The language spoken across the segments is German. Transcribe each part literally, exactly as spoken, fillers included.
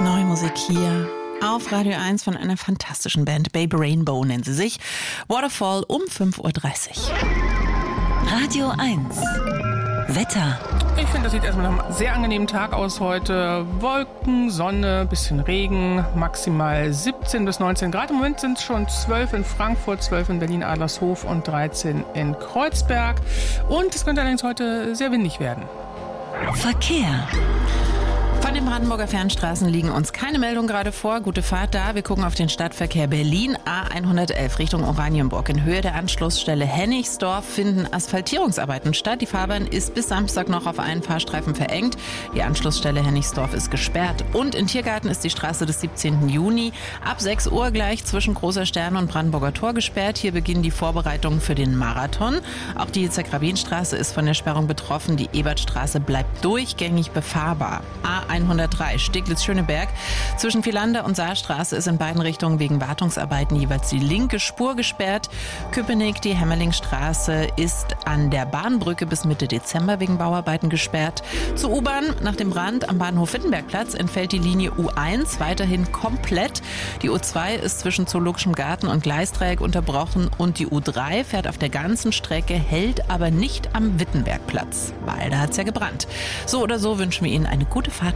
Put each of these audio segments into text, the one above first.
Neue Musik hier auf Radio eins von einer fantastischen Band. Baby Rainbow nennen sie sich. Waterfall um fünf Uhr dreißig. Radio eins. Wetter. Ich finde, das sieht erstmal nach einem sehr angenehmen Tag aus heute. Wolken, Sonne, bisschen Regen, maximal siebzehn bis neunzehn Grad. Im Moment sind es schon zwölf in Frankfurt, zwölf in Berlin-Adlershof und dreizehn in Kreuzberg. Und es könnte allerdings heute sehr windig werden. Verkehr. Von den Brandenburger Fernstraßen liegen uns keine Meldungen gerade vor. Gute Fahrt da. Wir gucken auf den Stadtverkehr Berlin. A hundertelf Richtung Oranienburg. In Höhe der Anschlussstelle Hennigsdorf finden Asphaltierungsarbeiten statt. Die Fahrbahn ist bis Samstag noch auf einen Fahrstreifen verengt. Die Anschlussstelle Hennigsdorf ist gesperrt. Und in Tiergarten ist die Straße des siebzehnten Juni ab sechs Uhr gleich zwischen Großer Stern und Brandenburger Tor gesperrt. Hier beginnen die Vorbereitungen für den Marathon. Auch die Zagrabinstraße ist von der Sperrung betroffen. Die Ebertstraße bleibt durchgängig befahrbar. A hundertdrei Steglitz-Schöneberg. Zwischen Vielander und Saarstraße ist in beiden Richtungen wegen Wartungsarbeiten jeweils die linke Spur gesperrt. Köpenick, die Hämmerlingstraße, ist an der Bahnbrücke bis Mitte Dezember wegen Bauarbeiten gesperrt. Zur U-Bahn nach dem Brand am Bahnhof Wittenbergplatz entfällt die Linie U eins weiterhin komplett. Die U zwei ist zwischen Zoologischem Garten und Gleisdreieck unterbrochen und die U drei fährt auf der ganzen Strecke, hält aber nicht am Wittenbergplatz, weil da hat's ja gebrannt. So oder so wünschen wir Ihnen eine gute Fahrt.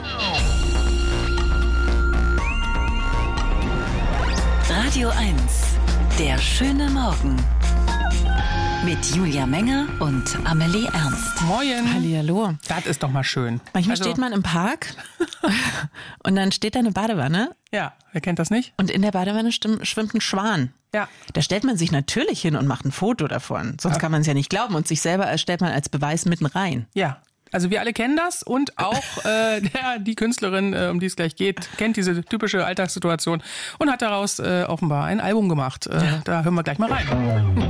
Radio eins. Der schöne Morgen. Mit Julia Menger und Amelie Ernst. Moin. Hallihallo. Das ist doch mal schön. Manchmal Also- steht man im Park und dann steht da eine Badewanne Ja, wer kennt das nicht? und in der Badewanne stimm- schwimmt ein Schwan. Ja. Da stellt man sich natürlich hin und macht ein Foto davon. Sonst kann man es ja nicht glauben. Und sich selber stellt man als Beweis mitten rein. Ja. Also wir alle kennen das und auch äh, der, die Künstlerin, äh, um die es gleich geht, kennt diese typische Alltagssituation und hat daraus äh, offenbar ein Album gemacht. Äh, da hören wir gleich mal rein.